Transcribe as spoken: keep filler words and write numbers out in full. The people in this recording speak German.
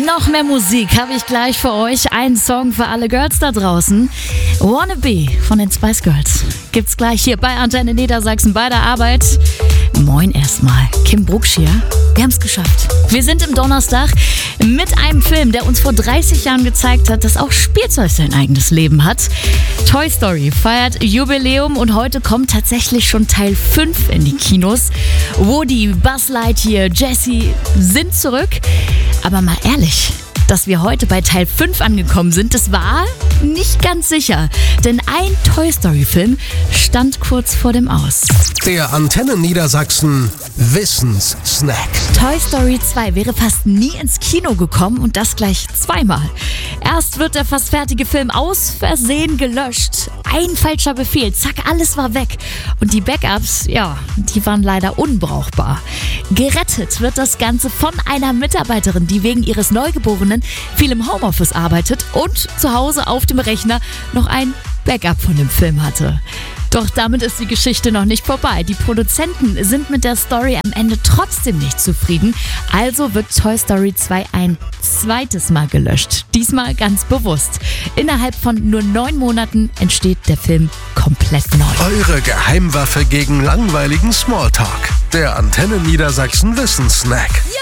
Noch mehr Musik habe ich gleich für euch. Ein Song für alle Girls da draußen. Wanna Be von den Spice Girls gibt's gleich hier bei Antenne Niedersachsen bei der Arbeit. Moin erstmal, Kim Brucksch hier. Wir haben's geschafft. Wir sind im Donnerstag mit einem Film, der uns vor dreißig Jahren gezeigt hat, dass auch Spielzeug sein eigenes Leben hat. Toy Story feiert Jubiläum und heute kommt tatsächlich schon Teil fünf in die Kinos. Woody, Buzz Lightyear, Jessie sind zurück. Aber mal ehrlich, dass wir heute bei Teil fünf angekommen sind, das war nicht ganz sicher. Denn ein Toy Story Film stand kurz vor dem Aus. Der Antenne Niedersachsen Wissenssnack. Toy Story zwei wäre fast nie ins Kino gekommen und das gleich zweimal. Erst wird der fast fertige Film aus Versehen gelöscht. Ein falscher Befehl, zack, alles war weg. Und die Backups, ja, die waren leider unbrauchbar. Gerettet wird das Ganze von einer Mitarbeiterin, die wegen ihres Neugeborenen viel im Homeoffice arbeitet und zu Hause auf dem Rechner noch ein Backup von dem Film hatte. Doch damit ist die Geschichte noch nicht vorbei. Die Produzenten sind mit der Story am Ende trotzdem nicht zufrieden. Also wird Toy Story zwei ein zweites Mal gelöscht. Diesmal ganz bewusst. Innerhalb von nur neun Monaten entsteht der Film komplett neu. Eure Geheimwaffe gegen langweiligen Smalltalk. Der Antenne Niedersachsen Wissenssnack.